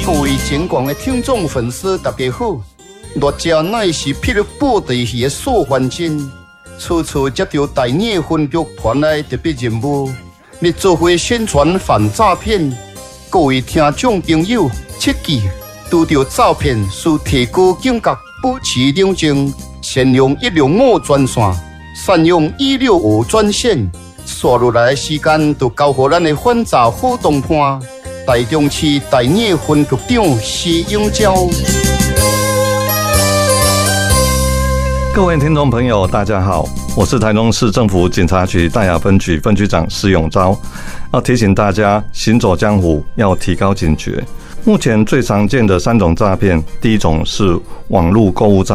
各位全国的听众粉丝，大家好！热食乃是霹雳布袋戏的素还真，处处接到大业分局传来特别任务，你做伙宣传反诈骗。各位听众朋友，切记，拄到诈骗需提高警觉，保持冷静，善用165专线，善用165专线，刷落来的时间就交予咱的反诈好同伴。台中市大业分局长施永昭。 各位听众朋友，大家好，我是台中市政府警察局大雅分局分局长施永昭。要提醒大家，行走江湖要提高警觉。目前最常见的3种诈骗，第一种是网络购物诈